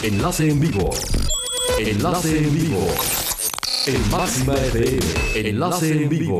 Enlace en vivo. Enlace en vivo. En Máxima FM. Enlace en vivo.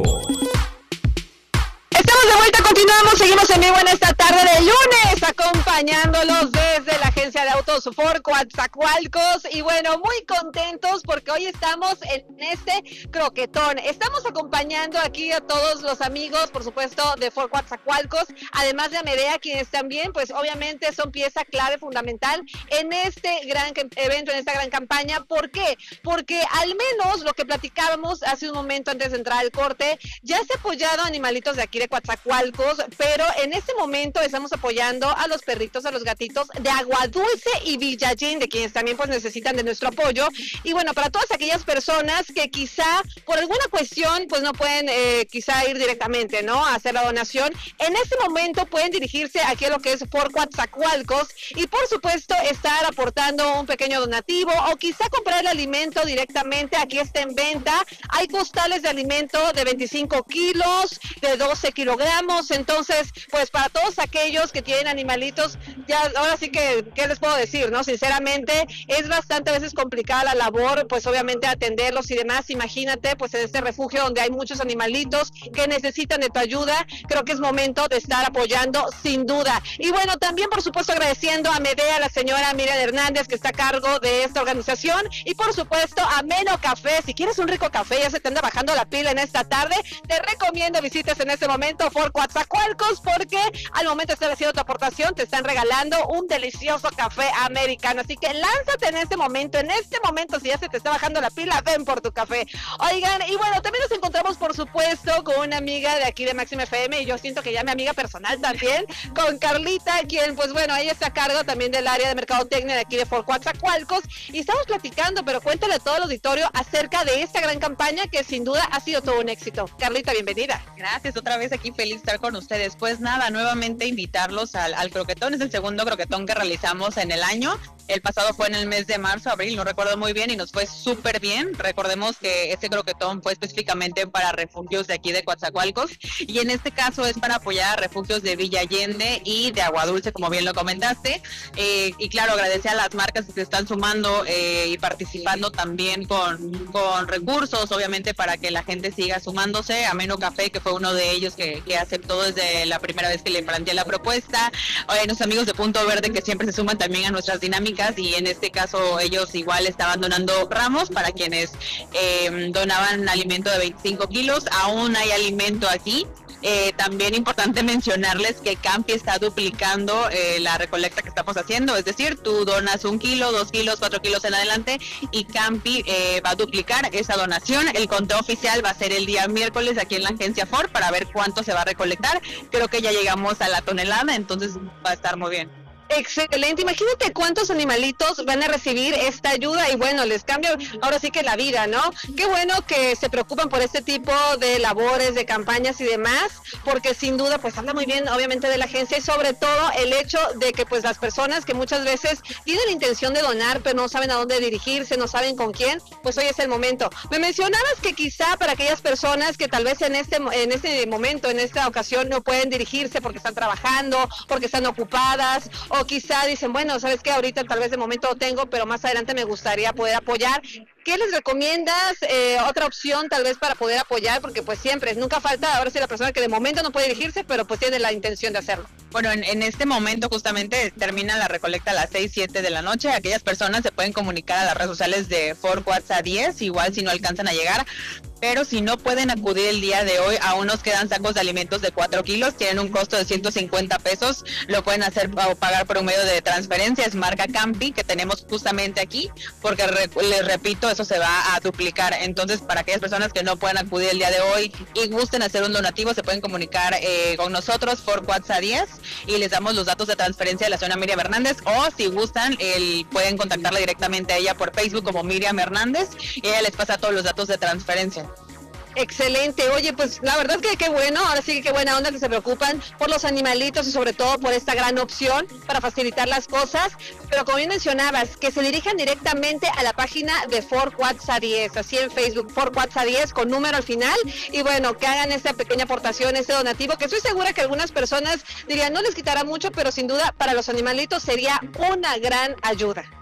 Estamos de vuelta, continuamos, seguimos en vivo en esta tarde de lunes, acompañándolos desde la agencia de autos Ford Coatzacoalcos, y bueno, muy contentos porque hoy estamos en este croquetón. Estamos acompañando aquí a todos los amigos, por supuesto, de Ford Coatzacoalcos, además de Amedea, quienes también, pues obviamente son pieza clave fundamental en este gran evento, en esta gran campaña. ¿Por qué? Porque al menos lo que platicábamos hace un momento antes de entrar al corte, ya se ha apoyado a animalitos de aquí de Coatzacoalcos, pero en este momento estamos apoyando a los perritos, a los gatitos de Aguadulce y Villallín, de quienes también pues necesitan de nuestro apoyo. Y bueno, para todas aquellas personas que quizá por alguna cuestión pues no pueden quizá ir directamente, ¿no?, a hacer la donación, en este momento pueden dirigirse aquí a lo que es Ford Coatzacoalcos y por supuesto estar aportando un pequeño donativo o quizá comprar el alimento directamente. Aquí está en venta, hay costales de alimento de 25 kilos, de 12 kilogramos, entonces pues para todos aquellos que tienen animalitos, ya ahora sí que, ¿qué les puedo decir, no? Sinceramente es bastante a veces complicada la labor, pues obviamente atenderlos y demás. Imagínate pues en este refugio donde hay muchos animalitos que necesitan de tu ayuda, creo que es momento de estar apoyando sin duda. Y bueno, también por supuesto agradeciendo a Medea, a la señora Miriam Hernández, que está a cargo de esta organización, y por supuesto a Meno Café. Si quieres un rico café, ya se te anda bajando la pila en esta tarde, te recomiendo visites en este momento Ford Coatzacoalcos, porque al momento de estar haciendo tu aportación te están regalando un delicioso café americano, así que lánzate en este momento, si ya se te está bajando la pila, ven por tu café. Oigan, y bueno, también nos encontramos por supuesto con una amiga de aquí de Máxima FM, y yo siento que ya mi amiga personal también, con Carlita, quien pues bueno, ella está a cargo también del área de mercadotecnia de aquí de Ford Coatzacoalcos, y estamos platicando, pero cuéntale a todo el auditorio acerca de esta gran campaña que sin duda ha sido todo un éxito. Carlita, bienvenida. Gracias, otra vez aquí feliz de estar con ustedes. Pues nada, nuevamente invitarlos al croquetón. Es el segundo croquetón que realizamos en el año. El pasado fue en el mes de marzo, abril, no recuerdo muy bien, y nos fue súper bien. Recordemos que este croquetón fue específicamente para refugios de aquí de Coatzacoalcos, y en este caso es para apoyar a refugios de Villa Allende y de Aguadulce, como bien lo comentaste. Y claro, agradecer a las marcas que se están sumando y participando también con recursos, obviamente, para que la gente siga sumándose. A Meno Café, que fue uno de ellos que aceptó desde la primera vez que le planteé la propuesta. Los amigos de Punto Verde, que siempre se suman también a nuestras dinámicas, y en este caso ellos igual estaban donando ramos para quienes donaban alimento de 25 kilos. Aún hay alimento aquí. También importante mencionarles que Campi está duplicando la recolecta que estamos haciendo, es decir, tú donas 1 kilo, 2 kilos, 4 kilos en adelante, y Campi va a duplicar esa donación. El conteo oficial va a ser el día miércoles aquí en la agencia Ford para ver cuánto se va a recolectar. Creo que ya llegamos a la tonelada, entonces va a estar muy bien. Excelente, imagínate cuántos animalitos van a recibir esta ayuda, y bueno, les cambia ahora sí que la vida, ¿no? Qué bueno que se preocupan por este tipo de labores, de campañas y demás, porque sin duda pues habla muy bien obviamente de la agencia, y sobre todo el hecho de que pues las personas que muchas veces tienen la intención de donar pero no saben a dónde dirigirse, no saben con quién, pues hoy es el momento. Me mencionabas que quizá para aquellas personas que tal vez en este momento, en esta ocasión, no pueden dirigirse porque están trabajando, porque están ocupadas, o quizá dicen, bueno, ¿sabes qué? Ahorita tal vez de momento lo tengo, pero más adelante me gustaría poder apoyar. ¿Qué les recomiendas? Otra opción tal vez para poder apoyar, porque pues siempre, nunca falta, ahora sí, la persona que de momento no puede dirigirse, pero pues tiene la intención de hacerlo. Bueno, en este momento justamente termina la recolecta a las 6, 7 de la noche. Aquellas personas se pueden comunicar a las redes sociales de Ford Coatza 10, igual si no alcanzan a llegar. Pero si no pueden acudir el día de hoy, aún nos quedan sacos de alimentos de 4 kilos, tienen un costo de 150 pesos, lo pueden hacer o pagar por un medio de transferencia, es marca Campi, que tenemos justamente aquí, porque les repito, eso se va a duplicar. Entonces, para aquellas personas que no puedan acudir el día de hoy y gusten hacer un donativo, se pueden comunicar con nosotros, Ford Coatza 10, y les damos los datos de transferencia de la señora Miriam Hernández, o si gustan, pueden contactarla directamente a ella por Facebook como Miriam Hernández, y ella les pasa todos los datos de transferencia. Excelente, oye, pues la verdad que qué bueno, ahora sí que qué buena onda que se preocupan por los animalitos y sobre todo por esta gran opción para facilitar las cosas, pero como bien mencionabas, que se dirijan directamente a la página de Ford Coatza 10, así en Facebook, Ford Coatza 10 con número al final, y bueno, que hagan esta pequeña aportación, este donativo, que estoy segura que algunas personas dirían no les quitará mucho, pero sin duda para los animalitos sería una gran ayuda.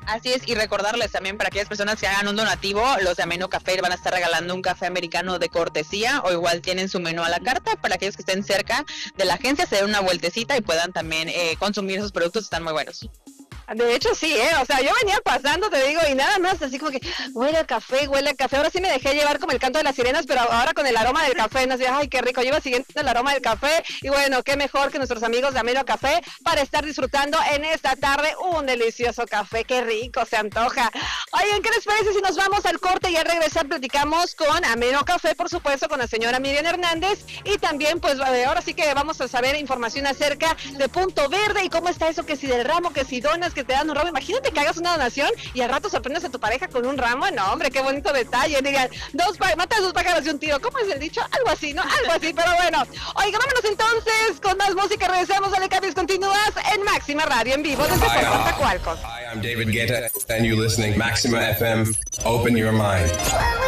Así es, y recordarles también para aquellas personas que hagan un donativo, los de Ameno Café van a estar regalando un café americano de cortesía, o igual tienen su menú a la carta para aquellos que estén cerca de la agencia, se den una vueltecita y puedan también consumir esos productos, están muy buenos. De hecho sí, o sea, yo venía pasando, te digo, y nada más así como que huele a café, ahora sí me dejé llevar como el canto de las sirenas, pero ahora con el aroma del café, no sé, ay, qué rico, yo iba siguiendo el aroma del café, y bueno, qué mejor que nuestros amigos de Ameno Café para estar disfrutando en esta tarde un delicioso café, qué rico, se antoja. Oigan, ¿qué les parece si nos vamos al corte y al regresar platicamos con Ameno Café, por supuesto, con la señora Miriam Hernández, y también, pues, ahora sí que vamos a saber información acerca de Punto Verde y cómo está eso, que si del ramo, que si donas, que te dan un ramo. Imagínate que hagas una donación y al rato sorprendes a tu pareja con un ramo. No, hombre, qué bonito detalle. Digan, matas dos pájaros de un tiro. ¿Cómo es el dicho? Algo así, ¿no? Algo así, pero bueno. Oiga, vámonos entonces con más música. Regresamos a Le Cambios Continúas en Máxima Radio en vivo desde Coatzacoalcos. Hi, I'm David Guetta and you're listening Maxima FM. Open your mind.